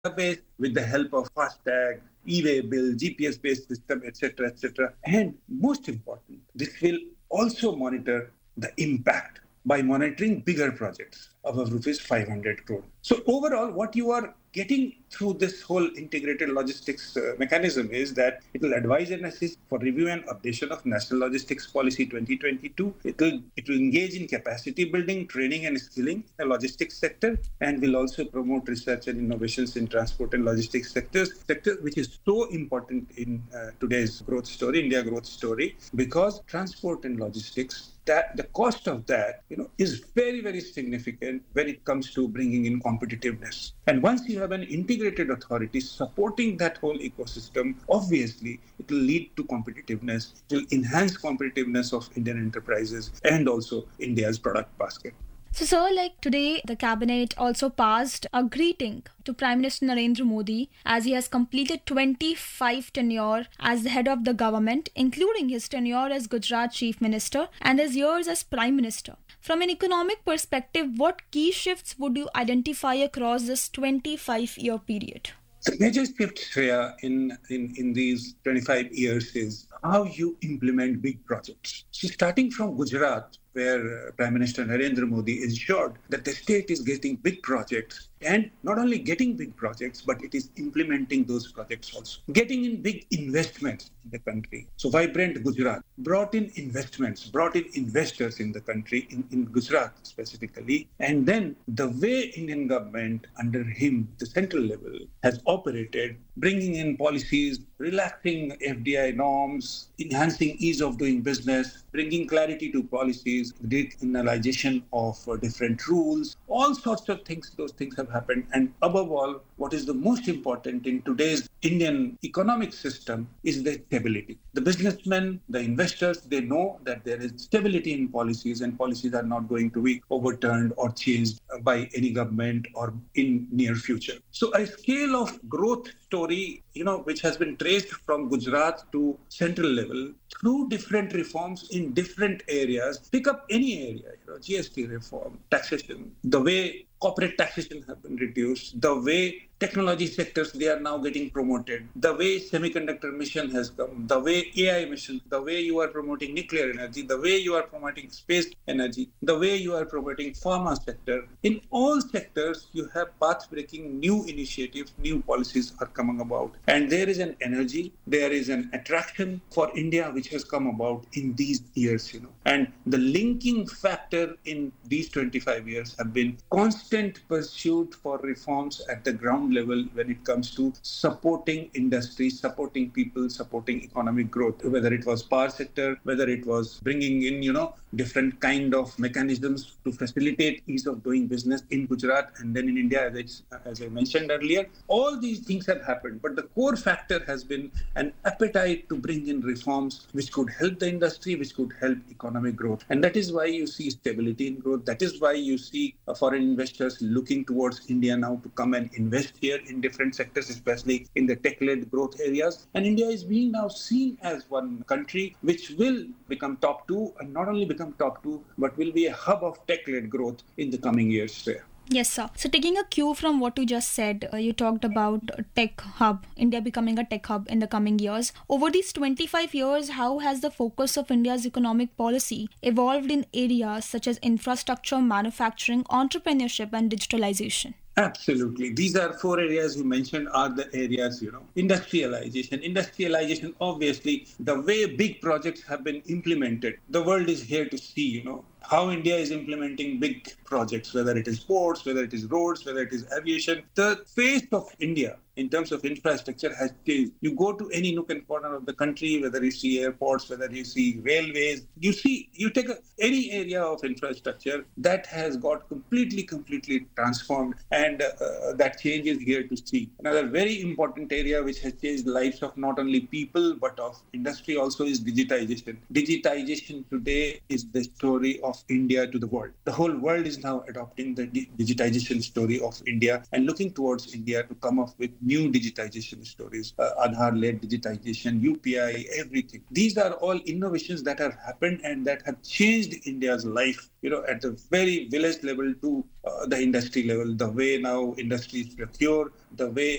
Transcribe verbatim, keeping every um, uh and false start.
database with the help of FASTag, e-way bill, G P S-based system, et cetera, et cetera. And most important, this will also monitor the impact by monitoring bigger projects above rupees five hundred crore. So overall, what you are getting through this whole integrated logistics uh, mechanism is that it will advise and assist for review and updation of National Logistics Policy twenty twenty-two. It will, it will engage in capacity building, training and skilling in the logistics sector, and will also promote research and innovations in transport and logistics sectors, sector which is so important in uh, today's growth story, India growth story, because transport and logistics, that the cost of that, you know, is very, very significant when it comes to bringing in competitiveness. And once you have an integrated authority supporting that whole ecosystem, obviously it will lead to competitiveness, it will enhance competitiveness of Indian enterprises and also India's product basket. So, sir, like today, the cabinet also passed a greeting to Prime Minister Narendra Modi as he has completed twenty-five tenure as the head of the government, including his tenure as Gujarat Chief Minister and his years as Prime Minister. From an economic perspective, what key shifts would you identify across this twenty-five-year period? The major shift, Shreya, in, in, in these twenty-five years is how you implement big projects. So starting from Gujarat, where uh, Prime Minister Narendra Modi ensured that the state is getting big projects, and not only getting big projects, but it is implementing those projects also. Getting in big investments in the country. So Vibrant Gujarat brought in investments, brought in investors in the country, in, in Gujarat specifically. And then the way Indian government under him, the central level, has operated, bringing in policies, relaxing F D I norms, enhancing ease of doing business, bringing clarity to policies, decriminalization of uh, different rules, all sorts of things, those things have happened. And above all, what is the most important in today's Indian economic system is the stability. The businessmen, the investors, they know that there is stability in policies and policies are not going to be overturned or changed by any government or in near future. So a scale of growth story, you know, which has been traced from Gujarat to central level through different reforms in different areas. Pick up any area, you know, G S T reform, taxation, the way corporate taxation have been reduced, the way technology sectors, they are now getting promoted, the way semiconductor mission has come, the way A I mission, the way you are promoting nuclear energy, the way you are promoting space energy, the way you are promoting pharma sector. In all sectors, you have path-breaking new initiatives, new policies are coming about. And there is an energy, there is an attraction for India which has come about in these years, you know. And the linking factor in these twenty-five years have been constant pursuit for reforms at the ground level when it comes to supporting industry, supporting people, supporting economic growth, whether it was power sector, whether it was bringing in, you know, different kind of mechanisms to facilitate ease of doing business in Gujarat and then in India, as I, as I mentioned earlier. All these things have happened, but the core factor has been an appetite to bring in reforms which could help the industry, which could help economic growth. And that is why you see stability in growth. That is why you see uh, foreign investors looking towards India now to come and invest here in different sectors, especially in the tech-led growth areas. And India is being now seen as one country which will become top two, and not only become top two, but will be a hub of tech-led growth in the coming years. Yes, sir. So taking a cue from what you just said, uh, you talked about a tech hub, India becoming a tech hub in the coming years. Over these twenty-five years, how has the focus of India's economic policy evolved in areas such as infrastructure, manufacturing, entrepreneurship, and digitalization? Absolutely. These are four areas you mentioned are the areas, you know, industrialization. Industrialization, obviously, the way big projects have been implemented, the world is here to see, you know, how India is implementing big projects, whether it is ports, whether it is roads, whether it is aviation. The face of India in terms of infrastructure has changed. You go to any nook and corner of the country, whether you see airports, whether you see railways, you see, you take a, any area of infrastructure that has got completely, completely transformed, and uh, that change is here to see. Another very important area which has changed the lives of not only people but of industry also is digitization. Digitization today is the story of India to the world. The whole world is now adopting the digitization story of India and looking towards India to come up with new digitization stories, uh, Aadhaar-led digitization, U P I, everything. These are all innovations that have happened and that have changed India's life, you know, at the very village level to uh, the industry level, the way now industries procure, the way